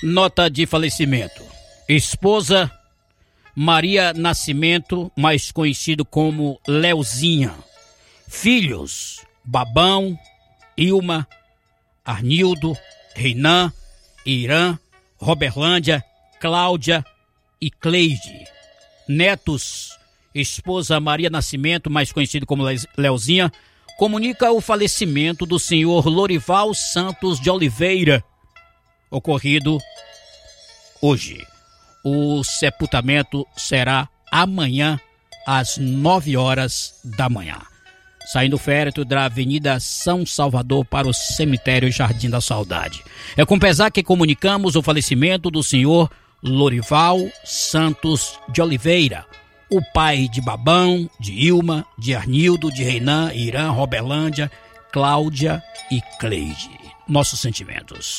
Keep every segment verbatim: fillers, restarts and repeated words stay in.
Nota de falecimento. Esposa Maria Nascimento, mais conhecido como Leozinha. Filhos Babão, Ilma, Arnildo, Reinan, Irã, Roberlândia, Cláudia e Cleide. Netos, esposa Maria Nascimento, mais conhecido como Leozinha, comunica o falecimento do senhor Lorival Santos de Oliveira, ocorrido hoje. O sepultamento será amanhã, às nove horas da manhã. Saindo o féretro da Avenida São Salvador para o cemitério Jardim da Saudade. É com pesar que comunicamos o falecimento do senhor Lorival Santos de Oliveira, o pai de Babão, de Ilma, de Arnildo, de Reinan, Irã, Roberlândia, Cláudia e Cleide. Nossos sentimentos.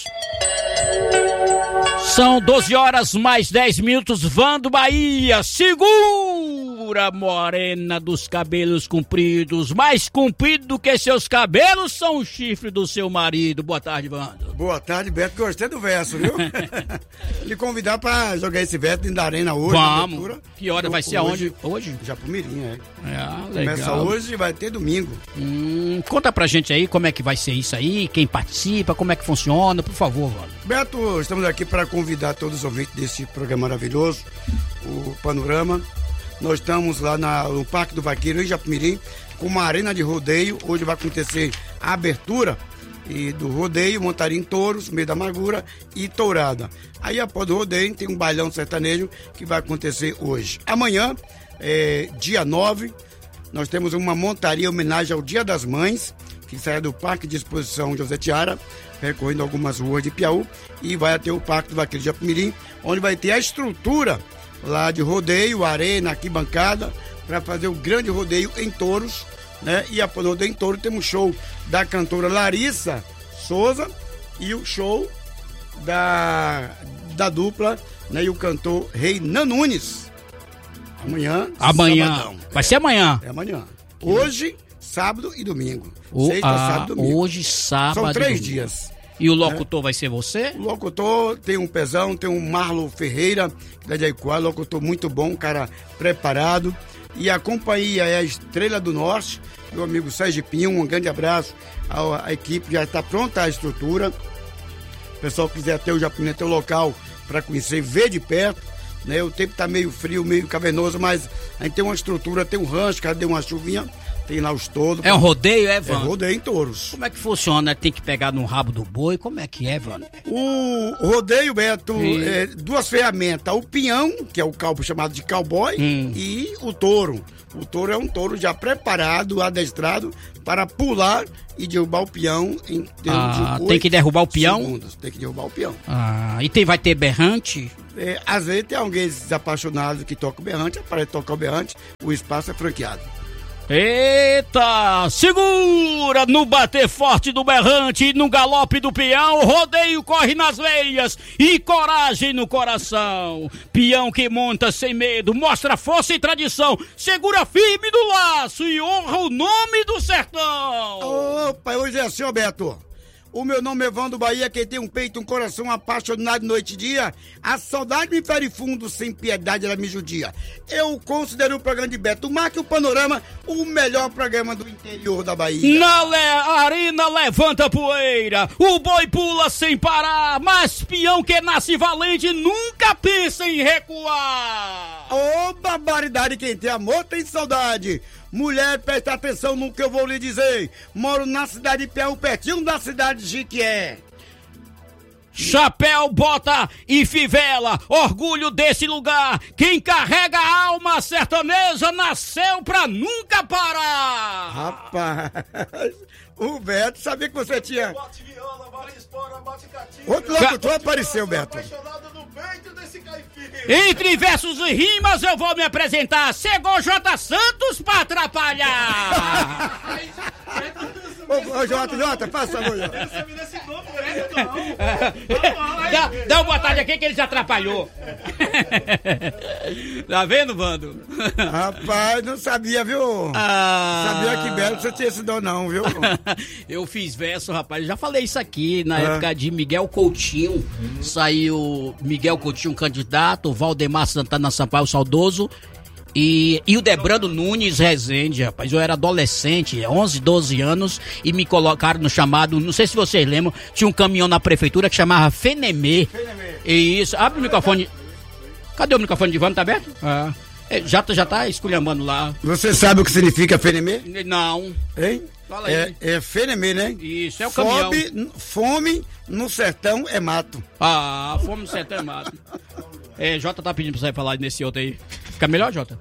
São doze horas mais dez minutos, Vando Bahia, segura morena dos cabelos compridos, mais comprido do que seus cabelos são o chifre do seu marido. Boa tarde, Vando. Boa tarde, Beto, gostei do verso, viu? Lhe convidar pra jogar esse verso dentro da arena hoje. Vamos, que hora vai ser aonde? Hoje? Japumirim, é. É, legal. Começa hoje e vai ter domingo. Hum, conta pra gente aí como é que vai ser isso aí, quem participa, como é que funciona, por favor, Vando. Beto, estamos aqui para convidar todos os ouvintes desse programa maravilhoso, o Panorama. Nós estamos lá na, no Parque do Vaqueiro, em Japumirim, com uma arena de rodeio. Hoje vai acontecer a abertura e do rodeio, montaria em touros, meio da amargura e tourada. Aí após o rodeio tem um bailão sertanejo que vai acontecer hoje. Amanhã, é, dia nove, nós temos uma montaria em homenagem ao Dia das Mães, que sai do Parque de Exposição José Tiara, percorrendo algumas ruas de Piauí, e vai até o Parque do Vaqueiro de Japumirim, onde vai ter a estrutura lá de rodeio, arena, arquibancada, para fazer o grande rodeio em touros, né? E após o rodeio em touro temos um show da cantora Larissa Souza e o show da, da dupla, né? E o cantor Reinan Nunes. Amanhã, Amanhã. Sabadão. Vai ser amanhã. É amanhã. Hoje, sábado e domingo. O, Sexta, ah, sábado e domingo. Hoje, sábado. São três domingo. dias. E o locutor é. vai ser você? O locutor tem um pezão, tem um Marlon Ferreira, que é de Aicoá, locutor muito bom, um cara preparado. E a companhia é a Estrela do Norte, meu amigo Sérgio Pinho, um grande abraço. A, a equipe já está pronta, a estrutura. O pessoal quiser ter o Japumirim, ter o local para conhecer, ver de perto. Né? O tempo está meio frio, meio cavernoso, mas a gente tem uma estrutura, tem um rancho, cadê uma chuvinha, tem lá os touros. É um rodeio, é, Vando? É rodeio em touros. Como é que funciona? Tem que pegar no rabo do boi? Como é que é, Vando? O rodeio, Beto, é duas ferramentas. O pinhão, que é o calbo chamado de cowboy, hum. e o touro. O touro é um touro já preparado, adestrado, para pular e derrubar o peão em termos ah, de tem que derrubar o peão? Segundos. Tem que derrubar o peão. Ah, e tem, vai ter berrante? É, às vezes tem alguém desapaixonado que toca o berrante, para tocar o berrante, o espaço é franqueado. Eita, segura no bater forte do berrante e no galope do peão, rodeio corre nas veias e coragem no coração. Peão que monta sem medo, mostra força e tradição, segura firme no laço e honra o nome do sertão. Opa, hoje é assim, ó, Beto. O meu nome é Vando Bahia, quem tem um peito, um coração apaixonado noite e dia. A saudade me fere fundo, sem piedade ela me judia. Eu considero o programa de Beto Marque o Panorama o melhor programa do interior da Bahia. Na le arena levanta poeira, o boi pula sem parar, mas peão que nasce valente nunca pensa em recuar. Ô, barbaridade, quem tem amor tem saudade. Mulher, presta atenção no que eu vou lhe dizer. Moro na cidade de Piauí, pertinho da cidade de Jiquié. Chapéu, bota e fivela, orgulho desse lugar. Quem carrega a alma sertaneja nasceu pra nunca parar. Rapaz, o Beto sabia que você tinha... Bate viola, bate espora, bate catinga. Outro locutor apareceu, Beto. Entre versos e rimas eu vou me apresentar. Chegou J. Santos pra atrapalhar. Ô, ô, Jota, Jota, passa a mão, Jota. Dá, dá uma boa tarde Pode aqui que ele se atrapalhou. Tá vendo, Vando? Rapaz, não sabia, viu? Ah... Sabia que belo você tinha esse dom, não, viu? Eu fiz verso, rapaz. Já falei isso aqui na ah. época de Miguel Coutinho. Hum. Saiu Miguel Coutinho, candidato, Valdemar Santana Sampaio, saudoso. E, e o Debrando Nunes Rezende, rapaz, eu era adolescente, onze, doze anos, e me colocaram no chamado, não sei se vocês lembram, tinha um caminhão na prefeitura que chamava Fenemê. Fenemê. E isso, abre o microfone. Cadê o microfone de Vando, tá aberto? Ah. É, já, já tá esculhambando lá. Você sabe o que significa Fenemê? Não. Hein? Fala aí. É, é Fenemê, né? Isso, é o fome, caminhão. Fome no sertão é mato. Ah, fome no sertão é mato. É, Jota tá pedindo pra você falar nesse outro aí. Fica melhor, Jota?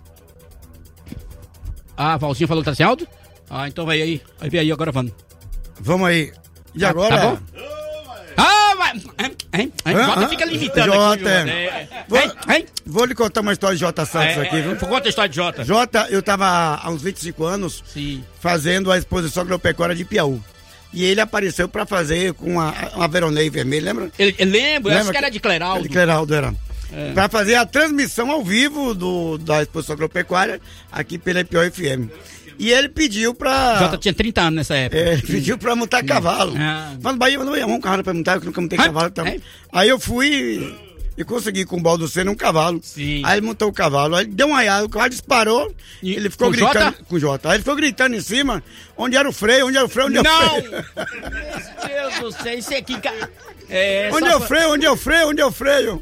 Ah, Valzinho falou que tá sem áudio? Ah, então vai aí. Vai ver aí agora, Vando. Vamos aí. E agora? Tá bom? Ah, vai. Hein? Hein? Jota fica limitando Jota, aqui, Jota. É. Vou, hein? Hein? vou lhe contar uma história de Jota Santos é, aqui, viu? Conta a história de Jota. Jota, eu tava há uns vinte e cinco anos Sim. fazendo a exposição agropecuária de Piauí. E ele apareceu pra fazer com uma, uma Veronei vermelha, lembra? Ele, eu lembro, lembra acho que era de Cleraldo. De Cleraldo, era. É. Pra fazer a transmissão ao vivo do, da exposição agropecuária aqui pela Piauí F M. E ele pediu pra... Jota tinha trinta anos nessa época. É, ele pediu pra montar cavalo. Ah. Mas no Bahia eu não ia arrumar um cavalo pra montar, eu nunca montei cavalo. Então. É. Aí eu fui e consegui com o baldo Senna um cavalo. Sim. Aí ele montou o cavalo, aí deu uma aiada, o cavalo disparou e ele ficou com gritando... Jota? Com o Jota. Aí ele ficou gritando em cima, onde era o freio, onde era o freio, onde era o freio. Não! Meu Deus do céu, isso aqui... É, onde é o freio, onde é o freio, onde é o freio?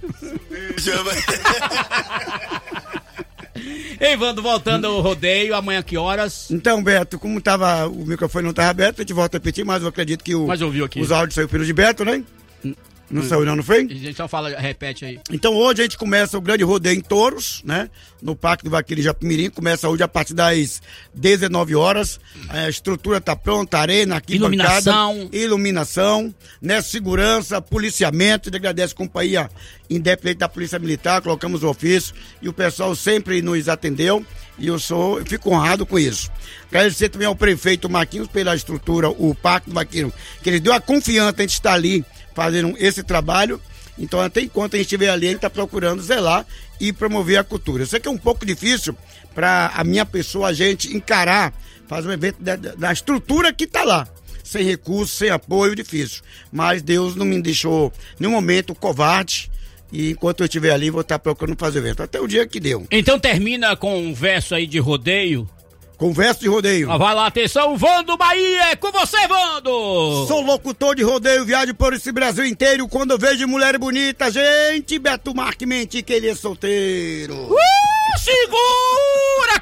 Ei, Vando, voltando ao rodeio, amanhã que horas? Então, Beto, como tava, o microfone não estava aberto, a gente volta a repetir, mas eu acredito que o, mas ouviu aqui. Os áudios saiu pelo de Beto, né? Não hum. saiu não, não foi? A gente só fala, repete aí. Então hoje a gente começa o grande rodeio em touros, né? No Parque do Vaqueiro Japimirim, começa hoje a partir das dezenove horas. A estrutura tá pronta, arena, aqui iluminação, iluminação, né? Segurança, policiamento, eu agradeço a companhia independente da Polícia Militar, colocamos o ofício e o pessoal sempre nos atendeu e eu sou, eu fico honrado com isso. Agradecer também ao prefeito Marquinhos pela estrutura, o Parque do Vaqueiro, que ele deu a confiança a gente estar ali fazendo esse trabalho. Então até enquanto a gente estiver ali, a gente está procurando zelar e promover a cultura. Eu sei que é um pouco difícil para a minha pessoa, a gente encarar, fazer um evento da, da estrutura que está lá. Sem recursos, sem apoio, difícil. Mas Deus não me deixou, em nenhum momento, covarde. E enquanto eu estiver ali, vou estar procurando fazer evento. Até o dia que deu. Então termina com um verso aí de rodeio. Conversa de rodeio. Ah, vai lá, atenção, Vando Bahia, é com você, Vando! Sou locutor de rodeio, viajo por esse Brasil inteiro, quando eu vejo mulher bonita, gente, Beto Marque mente que ele é solteiro. Uh, segura,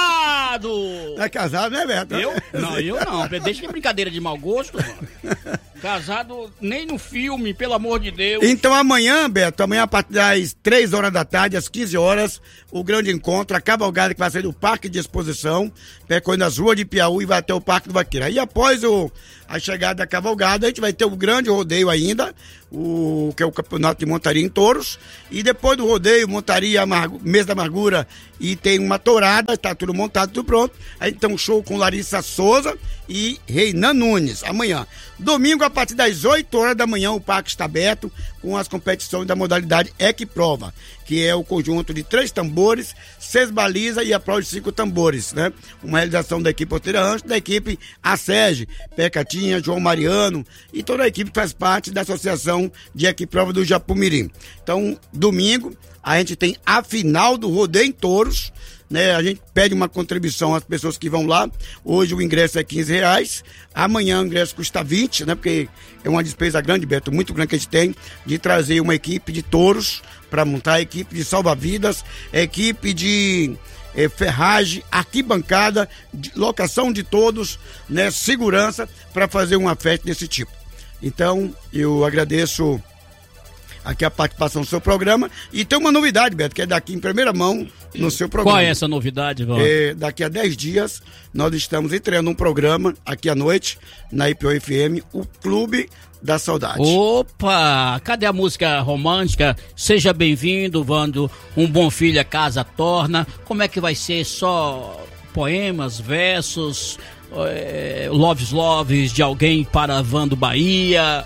casado! É casado, né, Beto? Eu? Não, eu não, deixa de brincadeira de mau gosto, mano. Casado nem no filme, pelo amor de Deus. Então amanhã, Beto, amanhã a partir das três horas da tarde, às quinze horas, o grande encontro, a cavalgada que vai sair do Parque de Exposição, percorrendo as ruas de Piauí e vai até o Parque do Vaqueiro. Aí após o, a chegada da cavalgada, a gente vai ter o grande rodeio ainda, o, que é o campeonato de montaria em touros, e depois do rodeio, montaria, amargo, mesa da amargura, e tem uma tourada, está tudo montado, tudo pronto. Aí tem um show com Larissa Souza e Reinan Nunes, amanhã. Domingo, a partir das oito horas da manhã, o parque está aberto com as competições da modalidade Equiprova, que é o conjunto de três tambores, seis balizas e a prova de cinco tambores, né? Uma realização da equipe Porteira Rancho, da equipe Asege, Pecatinha, João Mariano e toda a equipe que faz parte da Associação de Equiprova do Japimirim. Então, domingo, a gente tem a final do rodeio em touros, né? A gente pede uma contribuição às pessoas que vão lá. Hoje o ingresso é quinze reais, amanhã o ingresso custa vinte, né? Porque é uma despesa grande, Beto, muito grande que a gente tem de trazer uma equipe de touros para montar, a equipe de salva-vidas, equipe de é, ferragem, arquibancada, de locação de todos, né? Segurança para fazer uma festa desse tipo. Então eu agradeço aqui a participação do seu programa. E tem uma novidade, Beto, que é daqui em primeira mão no seu programa. Qual é essa novidade, Val? É, daqui a dez dias, nós estamos estreando um programa aqui à noite, na I P O F M, o Clube da Saudade. Opa! Cadê a música romântica? Seja bem-vindo, Vando. Um bom filho a casa torna. Como é que vai ser? Só poemas, versos, é, loves loves de alguém para Vando Bahia?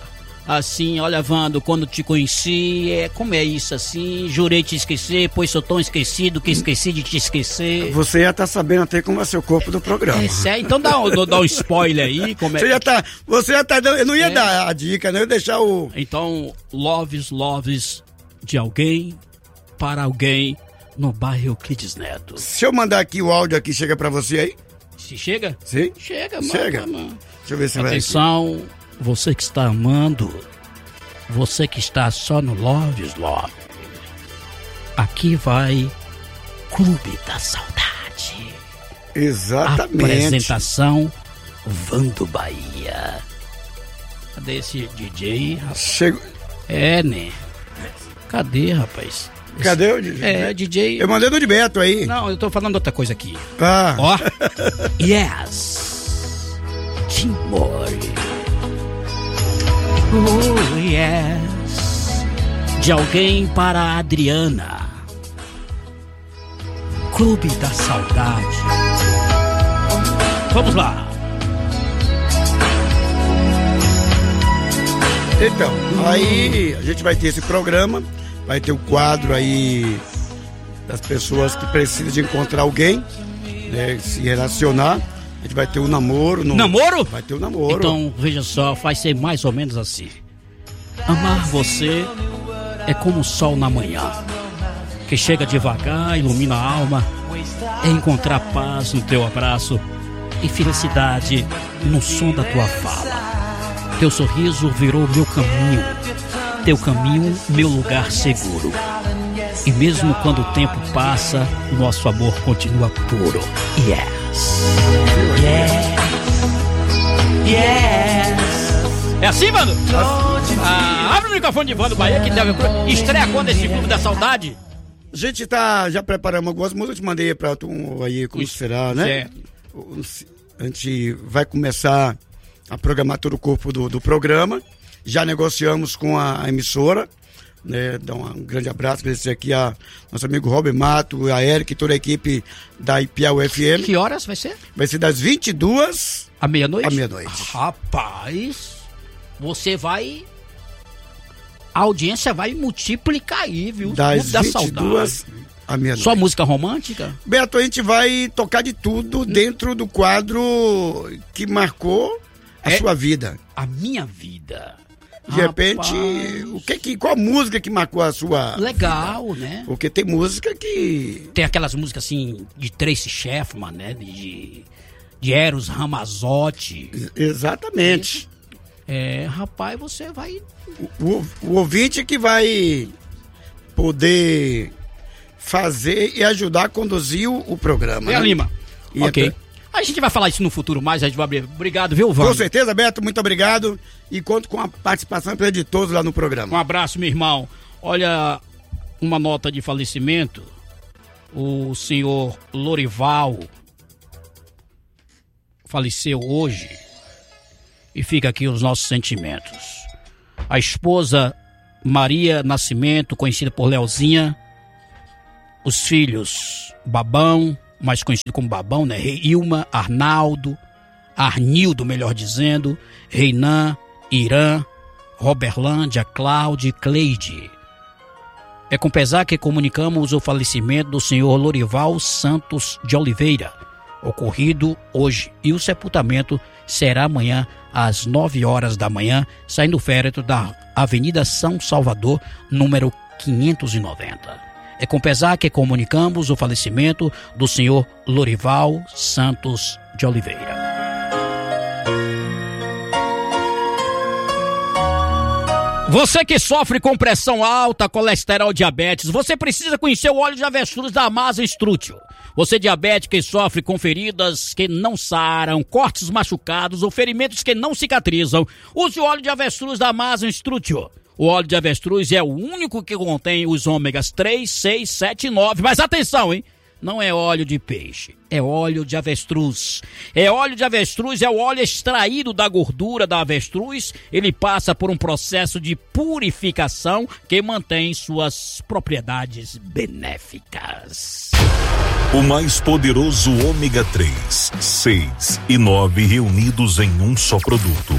assim, olha, Wando, quando te conheci, é, como é isso assim? Jurei te esquecer, pois sou tão esquecido que esqueci de te esquecer. Você já tá sabendo até como vai ser o corpo do programa. É sério? Então dá, um- dá um spoiler aí. Como é... Você já tá. Você já tá dando. Eu não ia É. dar a dica, né? Eu ia deixar o. Então, loves, loves de alguém para alguém no bairro Kids Neto. Se eu mandar aqui o áudio aqui, chega pra você aí? Se chega? Sim? Chega, mano. Chega. mano. Deixa eu ver se vai. Atenção, você que está amando, você que está só no Loves Love, aqui vai Clube da Saudade. Exatamente. Apresentação Vando Bahia. Cadê esse D J? rapaz? Chego... É, né? Cadê, rapaz? Esse- Cadê o D J? É, D J. Eu mandei do de Beto aí. Não, eu tô falando outra coisa aqui. Ah. Ó. Yes. Tim Mori. Oh, yes. De alguém para a Adriana. Clube da Saudade. Vamos lá. Então, aí a gente vai ter esse programa, vai ter o quadro aí das pessoas que precisam de encontrar alguém, né, se relacionar. A gente vai ter o namoro. No... Namoro? Vai ter o namoro. Então, veja só, vai ser mais ou menos assim. Amar você é como o sol na manhã, que chega devagar, ilumina a alma. É encontrar paz no teu abraço e felicidade no som da tua fala. Teu sorriso virou meu caminho, teu caminho meu lugar seguro. E mesmo quando o tempo passa, nosso amor continua puro. Yes. Yes. Yes. É assim, mano? Ah, abre o microfone de Vando Bahia que deve... Estreia quando esse Clube da Saudade? A gente tá já preparando algumas músicas, eu te mandei pra tu aí como Isso, será, né? certo. O- A gente vai começar a programar todo o corpo do, do programa. Já negociamos com a, a emissora, né? Dar um, um grande abraço, agradecer aqui a nosso amigo Robert Mato, a Eric e toda a equipe da Ipiau F M. Que horas vai ser? Vai ser das vinte e duas À meia-noite? à meia-noite. Rapaz, você vai... A audiência vai multiplicar aí, viu? Das Clube da vinte e duas Saudade. à meia-noite. Só música romântica? Beto, a gente vai tocar de tudo dentro do quadro que marcou a É? sua vida. A minha vida. De repente, Rapaz, o que que, qual música que marcou a sua... legal, né? Porque tem música que... Tem aquelas músicas assim de Tracy Chapman, né? De, de Eros Ramazzotti. Exatamente. É, rapaz, você vai... O, o ouvinte que vai poder fazer e ajudar a conduzir o, o programa. Vem a né? Lima. E Ok. até- A gente vai falar isso no futuro mais, a gente vai abrir. Obrigado, viu, Vando? Com certeza, Beto, muito obrigado. E conto com a participação de todos lá no Um programa. abraço, meu irmão. Olha, uma nota de falecimento. O senhor Lorival faleceu hoje. E fica aqui os nossos sentimentos. A esposa Maria Nascimento, conhecida por Leozinha. Os filhos Babão, mais conhecido como Babão, né? Ilma, Arnaldo, Arnildo, melhor dizendo, Reinan, Irã, Roberlândia, Cláudia e Cleide. É com pesar que comunicamos o falecimento do senhor Lorival Santos de Oliveira, ocorrido hoje, e o sepultamento será amanhã às nove horas da manhã, saindo do féretro da Avenida São Salvador, número quinhentos e noventa. É com pesar que comunicamos o falecimento do senhor Lorival Santos de Oliveira. Você que sofre com pressão alta, colesterol, diabetes, você precisa conhecer o óleo de avestruz da Amasa Strutio. Você diabético que sofre com feridas que não saram, cortes machucados ou ferimentos que não cicatrizam, use o óleo de avestruz da Amasa Strutio. O óleo de avestruz é o único que contém os ômegas três, seis, sete e nove. Mas atenção, hein? Não é óleo de peixe, é óleo de avestruz. É óleo de avestruz, é o óleo extraído da gordura da avestruz. Ele passa por um processo de purificação que mantém suas propriedades benéficas. O mais poderoso ômega três, seis e nove reunidos em um só produto.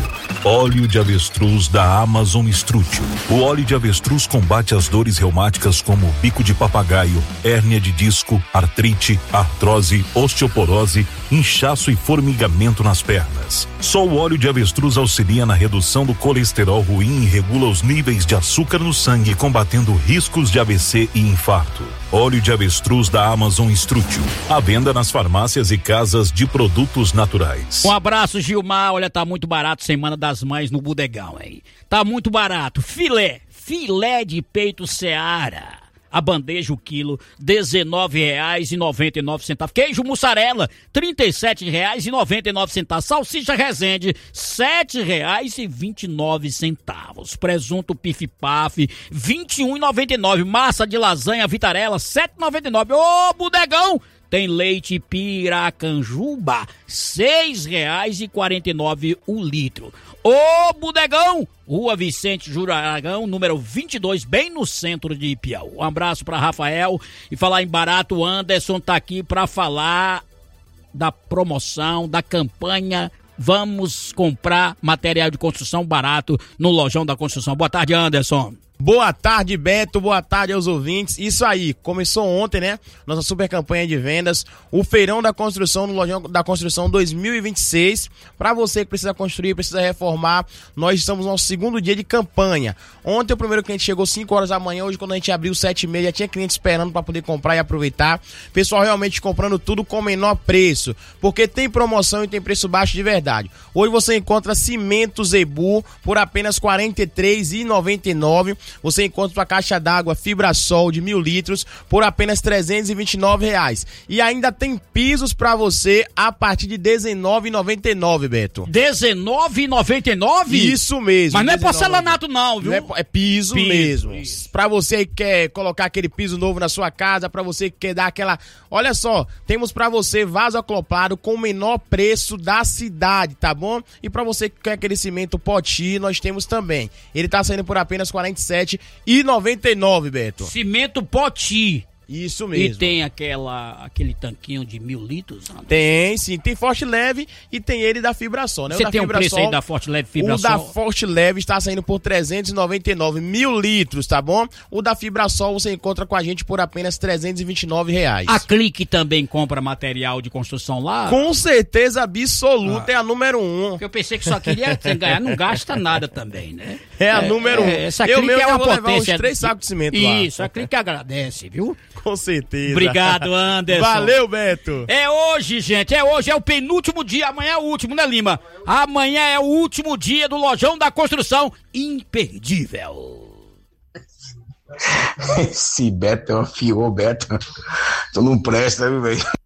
Óleo de avestruz da Amazon Strútil. O óleo de avestruz combate as dores reumáticas como bico de papagaio, hérnia de disco, artrite, artrose, osteoporose, inchaço e formigamento nas pernas. Só o óleo de avestruz auxilia na redução do colesterol ruim e regula os níveis de açúcar no sangue, combatendo riscos de A V C e infarto. Óleo de avestruz da Amazon Strútil. À venda nas farmácias e casas de produtos naturais. Um abraço, Gilmar. Olha, tá muito barato Semana das Mães no Bodegão, hein? Tá muito barato. Filé, filé de peito Seara. A bandeja, o quilo, dezenove reais e noventa e nove centavos. Queijo mussarela, trinta e sete reais e noventa e nove centavos. Salsicha Resende, sete reais e vinte e nove centavos. Presunto Pif-Paf, vinte e um reais e noventa e nove centavos. Massa de lasanha Vitarella, sete reais e noventa e nove centavos. Ô, Bodegão! Tem leite Piracanjuba, seis reais e quarenta e nove centavos o litro. Ô, Bodegão! Rua Vicente Juraragão, número vinte e dois, bem no centro de Ipiau. Um abraço para Rafael. E falar em barato, o Anderson tá aqui para falar da promoção, da campanha Vamos Comprar Material de Construção Barato no Lojão da Construção. Boa tarde, Anderson. Boa tarde, Beto, boa tarde aos ouvintes. Isso aí, começou ontem, né? Nossa super campanha de vendas, o Feirão da Construção no Lojão da Construção dois mil e vinte e seis. Para você que precisa construir, precisa reformar, nós estamos no nosso segundo dia de campanha. Ontem o primeiro cliente chegou cinco horas da manhã, hoje quando a gente abriu sete e meia, já tinha cliente esperando para poder comprar e aproveitar. Pessoal realmente comprando tudo com menor preço, porque tem promoção e tem preço baixo de verdade. Hoje você encontra cimento Zebu por apenas quarenta e três reais e noventa e nove centavos. Você encontra sua caixa d'água Fibrasol de mil litros por apenas trezentos e vinte e nove reais. E ainda tem pisos pra você a partir de dezenove reais e noventa e nove centavos, Beto. dezenove reais e noventa e nove centavos? Isso mesmo. Mas não é porcelanato não, viu? Não é, é piso, piso mesmo. Isso. Pra você que quer colocar aquele piso novo na sua casa, pra você que quer dar aquela... Olha só, temos pra você vaso acoplado com o menor preço da cidade, tá bom? E pra você que quer aquele cimento Poti, nós temos também. Ele tá saindo por apenas quarenta e sete reais e noventa e nove centavos, Beto. Cimento Poti. Isso mesmo. E tem aquela, aquele tanquinho de mil litros? Anderson? Tem, sim. Tem Forte Leve e tem ele da Fibrasol, né? Você o da tem Fibrasol, um preço aí da Forte Leve Fibrasol? O da Forte Leve está saindo por trezentos e noventa e nove mil litros, tá bom? O da Fibrasol você encontra com a gente por apenas trezentos e vinte e nove reais. A Clique também compra material de construção lá? Com certeza absoluta, ah. É a número um. Porque eu pensei que só queria ganhar, não gasta nada também, né? É a é, número um. É, essa eu Clique mesmo é uma vou potência. Levar uns três sacos de cimento lá. Isso, a Clique agradece, viu? Com certeza. Obrigado, Anderson. Valeu, Beto. É hoje, gente, é hoje, é o penúltimo dia, amanhã é o último, né, Lima? Amanhã é o último dia do Lojão da Construção, imperdível. Esse Beto é uma fiô, Beto. Tu não presta, viu, velho?